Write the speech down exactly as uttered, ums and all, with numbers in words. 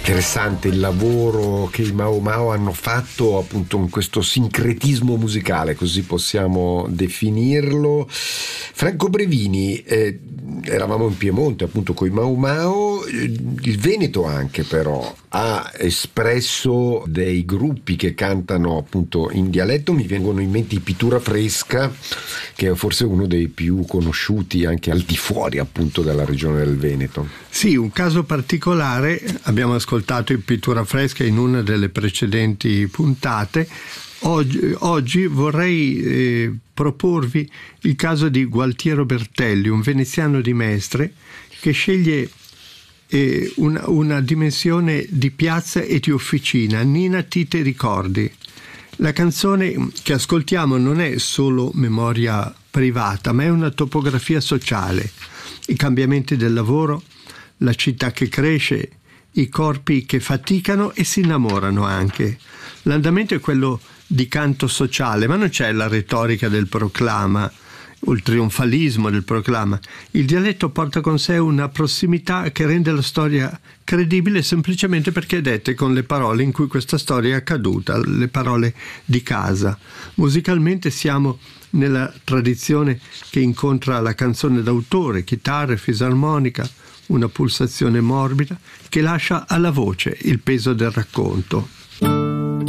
Interessante il lavoro che i Mau Mau hanno fatto appunto in questo sincretismo musicale, così possiamo definirlo. Franco Brevini, eh, eravamo in Piemonte appunto con i Mau Mau, il Veneto anche però ha espresso dei gruppi che cantano appunto in dialetto. Mi vengono in mente i Pittura Fresca, che è forse uno dei più conosciuti anche al di fuori appunto della regione del Veneto. Sì, un caso particolare, abbiamo ascoltato i Pittura Fresca in una delle precedenti puntate. Oggi, oggi vorrei eh, proporvi il caso di Gualtiero Bertelli, un veneziano di Mestre che sceglie eh, una, una dimensione di piazza e di officina. Nina ti te ricordi? La canzone che ascoltiamo non è solo memoria privata, ma è una topografia sociale. I cambiamenti del lavoro, la città che cresce, i corpi che faticano e si innamorano anche. L'andamento è quello di canto sociale, ma non c'è la retorica del proclama, o il trionfalismo del proclama. Il dialetto porta con sé una prossimità che rende la storia credibile semplicemente perché è detta con le parole in cui questa storia è accaduta, le parole di casa. Musicalmente siamo nella tradizione che incontra la canzone d'autore, chitarre, fisarmonica, una pulsazione morbida che lascia alla voce il peso del racconto.